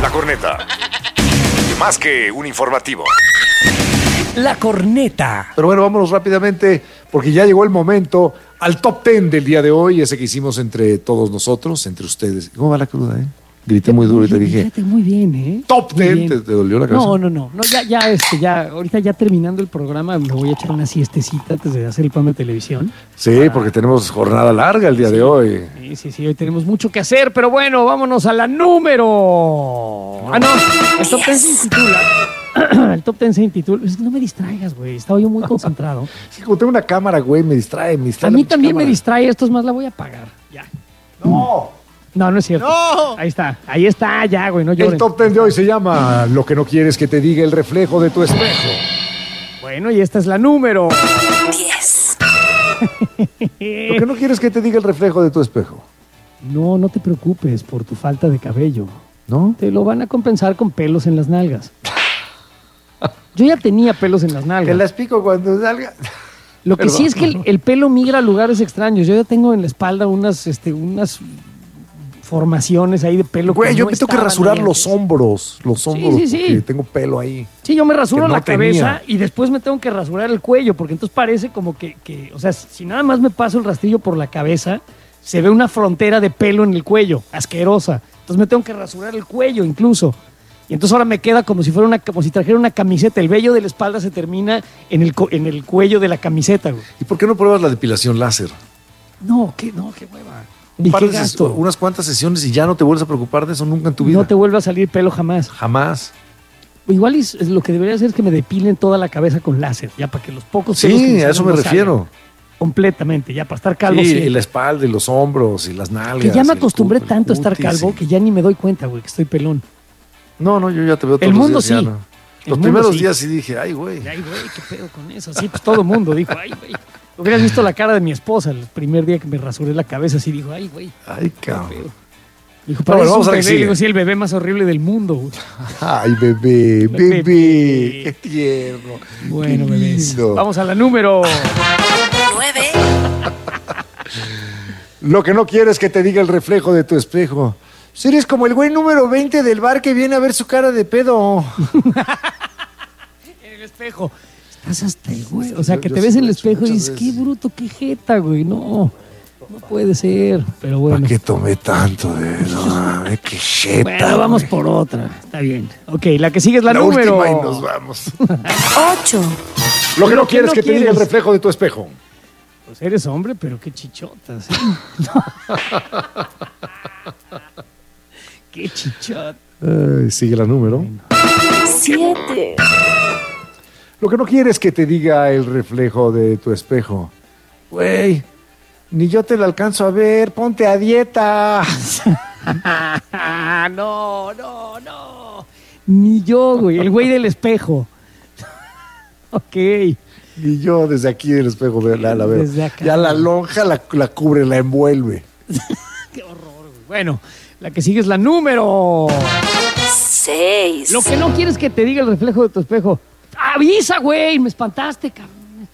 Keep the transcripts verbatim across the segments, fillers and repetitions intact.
La Corneta. Más que un informativo. La Corneta. Pero bueno, vámonos rápidamente porque ya llegó el momento al top ten del día de hoy, ese que hicimos entre todos nosotros, entre ustedes. ¿Cómo va la cruda, eh? Grité muy duro y te dije. Fíjate, muy bien, ¿eh? Top ten. ¿Te, te dolió la cabeza? No, no, no. no ya, ya, este, ya, ahorita ya terminando el programa, me voy a echar una siestecita antes de hacer el programa de televisión. Sí, para... porque tenemos jornada larga el día sí, de hoy. Sí, sí, sí, hoy tenemos mucho que hacer, pero bueno, vámonos a la número. Ah, no, el top ten se intitula. El top ten se intitula. Es que no me distraigas, güey. Estaba yo muy concentrado. Sí, como tengo una cámara, güey, me distrae, me distrae. A mí también cámara. me distrae. Esto es más, la voy a apagar. Ya. No. No, no es cierto. ¡No! Ahí está, ahí está, ya, güey, no lloren. El top ten de hoy se llama Lo que no quieres que te diga el reflejo de tu espejo. Bueno, y esta es la número diez. Lo que no quieres que te diga el reflejo de tu espejo. No, no te preocupes por tu falta de cabello. ¿No? Te lo van a compensar con pelos en las nalgas. Yo ya tenía pelos en las nalgas. Te las pico cuando salga. Lo que Perdón. sí es que el, el pelo migra a lugares extraños. Yo ya tengo en la espalda unas, este, unas formaciones ahí de pelo. Güey, que yo no me tengo que estaban rasurar ahí los antes. hombros. Los hombros, sí, sí. porque tengo pelo ahí. Sí, yo me rasuro Que no la cabeza tenía. y después me tengo que rasurar el cuello, porque entonces parece como que, que, o sea, si nada más me paso el rastrillo por la cabeza, se ve una frontera de pelo en el cuello, asquerosa. Entonces me tengo que rasurar el cuello incluso. Y entonces ahora me queda como si fuera una, como si trajera una camiseta. El vello de la espalda se termina en el, co- en el cuello de la camiseta, güey. ¿Y por qué no pruebas la depilación láser? No, qué, no, qué hueva. Un ¿Y par qué de ses- gasto? unas cuantas sesiones y ya no te vuelves a preocupar de eso nunca en tu vida. No te vuelve a salir pelo jamás. Jamás. Igual es, es lo que debería hacer es que me depilen toda la cabeza con láser, ya para que los pocos pelos que Sí, me a eso salgan me no refiero. salgan. Completamente, ya para estar calvo. Sí, siempre. y la espalda y los hombros y las nalgas. Que ya y me el acostumbré cu- el tanto a estar cutis, calvo sí. que ya ni me doy cuenta, güey, que estoy pelón. No, no, yo ya te veo todos El los mundo días, ya sí. no. El Los mundo primeros sí. días sí dije, ay, güey. Ay, güey, qué pedo con eso. Sí, pues todo el mundo dijo, ay, güey. Hubieras visto la cara de mi esposa el primer día que me rasuré la cabeza, así dijo, ay, güey. Ay, qué cabrón. pedo. Dijo, Pero bueno, pareces vamos un a la que bebé. Le digo, sigue. sí, el bebé más horrible del mundo, güey. Ay, bebé, bebé. Bebé. Qué tierno. Bueno, Qué bebés. lindo. Vamos a la número. nueve. Lo que no quieres que te diga el reflejo de tu espejo. Si eres como el güey número veinte del bar que viene a ver su cara de pedo. En el espejo. Estás hasta el güey. O sea, Yo- que yo te sí ves en lo el he hecho espejo y muchas dices, qué veces. bruto, qué jeta, güey. No, no puede ser. Pero bueno. ¿Para qué tomé tanto de no, mames, qué jeta? Bueno, vamos güey. por otra. Está bien. Ok, la que sigue es la, La número. última y nos vamos. ocho. Lo que no que quieres no que te diga el quieres. reflejo de tu espejo. Pues eres hombre, pero qué chichotas. ¿eh? Qué chichot. Ay, sigue la número. siete. Lo que no quieres que te diga el reflejo de tu espejo. Güey, ni yo te lo alcanzo a ver, ponte a dieta. no, no, no. Ni yo, güey. El güey del espejo. Ok. Ni yo desde aquí del espejo ve- la, la veo. Desde acá. Ya la lonja la, la cubre, la envuelve. Qué horror, güey. Bueno, la que sigue es la número. seis. Lo que no quieres que te diga el reflejo de tu espejo. Avisa, güey. Me espantaste, cabrón.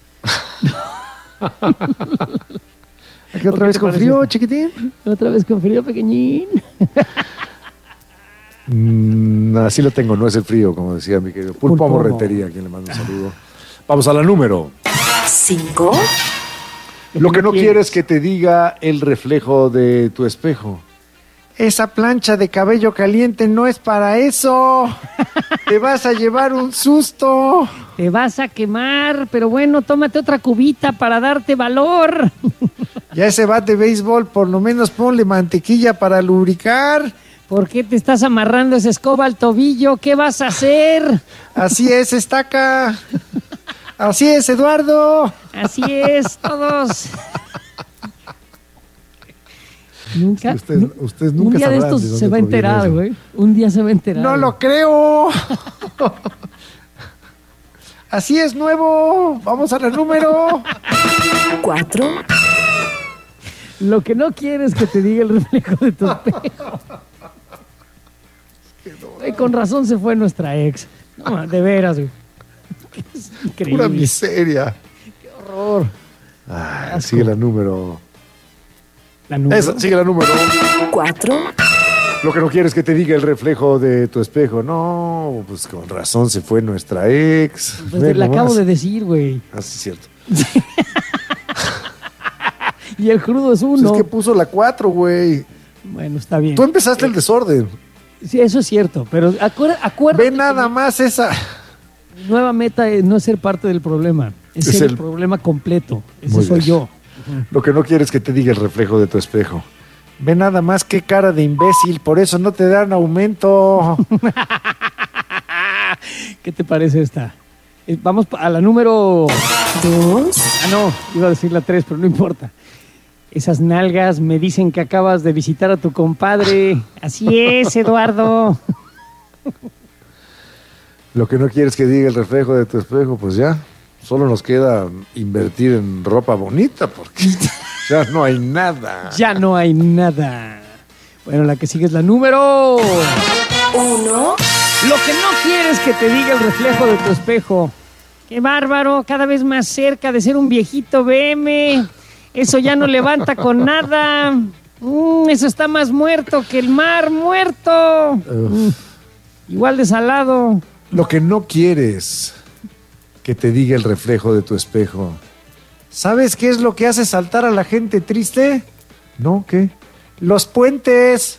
Aquí otra ¿Qué vez te con parece frío, esto? chiquitín. Otra vez con frío, pequeñín. Mm, así lo tengo, no es el frío, como decía mi querido Pulpo Pulpo. Morretería, a quien le mando un saludo. Vamos a la número. cinco. Lo que no quieres que te diga el reflejo de tu espejo. Esa plancha de cabello caliente no es para eso. Te vas a llevar un susto. Te vas a quemar, pero bueno, tómate otra cubita para darte valor. Ya ese bat de béisbol, por lo menos ponle mantequilla para lubricar. ¿Por qué te estás amarrando esa escoba al tobillo? ¿Qué vas a hacer? Así es, estaca. Así es, Eduardo. Así es, todos. Nunca. Usted- nu- ustedes un nunca día de sabrán estos de dónde se va a proviene enterar, eso. güey. Un día se va a enterar. No lo creo. Así es, nuevo. Vamos a la número. cuatro. Lo que no quieres que te diga el reflejo de tu espejo. Güey, con razón se fue nuestra ex. No, de veras, güey. Es increíble. Pura miseria. Qué horror. Ay, Asco. sigue la número. La número. Esa, sigue la número. cuatro. Lo que no quieres que te diga el reflejo de tu espejo. No, pues con razón se fue nuestra ex. Pues te la acabo de decir, güey. Ah, sí, es cierto. Y el crudo es Pues uno. es que puso la cuatro, güey. Bueno, está bien. Tú empezaste el desorden. Sí, eso es cierto, pero acuer- acuérdate. Ve nada más esa. Mi nueva meta es no ser parte del problema, es, Es ser el... el- problema completo. Ese Muy soy bien. yo. Lo que no quieres que te diga el reflejo de tu espejo. Ve nada más qué cara de imbécil, por eso no te dan aumento. ¿Qué te parece esta? Eh, vamos a la número... Dos. Ah, no, iba a decir la tres, pero no importa. Esas nalgas me dicen que acabas de visitar a tu compadre. Así es, Eduardo. Lo que no quieres que diga el reflejo de tu espejo, pues ya. Solo nos queda invertir en ropa bonita porque ya no hay nada. Ya no hay nada. Bueno, la que sigue es la número... Uno. Lo que no quieres que te diga el reflejo de tu espejo. ¡Qué bárbaro! Cada vez más cerca de ser un viejito B M. Eso ya no levanta con nada. Mm, eso está más muerto que el mar muerto. Mm, igual de salado. Lo que no quieres que te diga el reflejo de tu espejo. ¿Sabes qué es lo que hace saltar a la gente triste? ¿No? ¿Qué? Los puentes.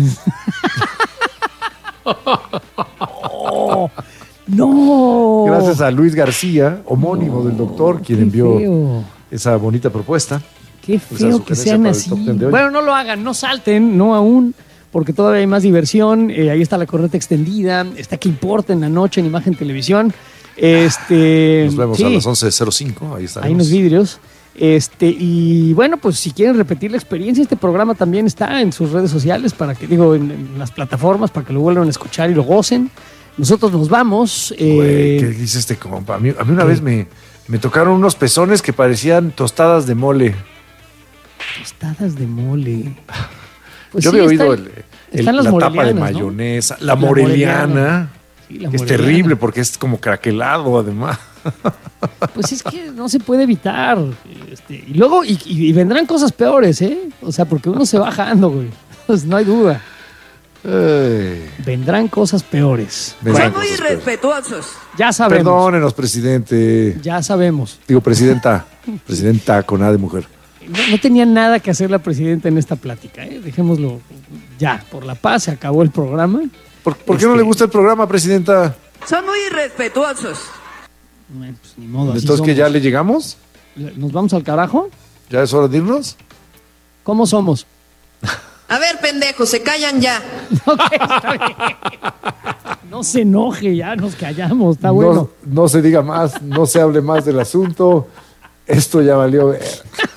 Oh, no. Gracias a Luis García, homónimo del doctor, quien Qué envió feo. esa bonita propuesta. Qué Esa feo que sugerencia sean para el así. top ten de hoy. Bueno, no lo hagan, no salten, no aún, porque todavía hay más diversión. Eh, ahí está la corneta extendida, está que importa en la noche en Imagen Televisión. Este, Nos vemos sí, a las once cero cinco, ahí estaremos. hay unos vidrios. Este, y bueno, pues si quieren repetir la experiencia, este programa también está en sus redes sociales, para que, digo, en, en las plataformas, para que lo vuelvan a escuchar y lo gocen. Nosotros nos vamos. eh, Güey, ¿qué dice este compa? A mí, a mí una vez me, me tocaron unos pezones que parecían tostadas de mole. Tostadas de mole. Pues Yo sí, había oído están- el, el- están las la tapa de morelianas, ¿no? mayonesa, la, La moreliana, moreliana. Sí, la que es moreliana. terrible porque es como craquelado además. Pues es que no se puede evitar. Este, y luego, y, y- y vendrán cosas peores, ¿eh? O sea, porque uno se va bajando, güey. Pues no hay duda. Ay, Vendrán cosas peores. vendrán Son muy cosas peores. irrespetuosos. Ya sabemos. Perdónenos, presidente. Ya sabemos. Digo, presidenta. Presidenta con A de mujer. No, no tenía nada que hacer la presidenta en esta plática, ¿eh? Dejémoslo ya. Por la paz se acabó el programa. ¿Por, por qué no Este- le gusta el programa, presidenta? Son muy irrespetuosos. Bueno, pues ni modo. así Entonces, ¿que ya somos. le llegamos? ¿Nos vamos al carajo? ¿Ya es hora de irnos? ¿Cómo somos? A ver, pendejos, se callan ya. Ok, está bien. No se enoje, ya nos callamos, está no, bueno. no se diga más, no se hable más del asunto. Esto ya valió ver.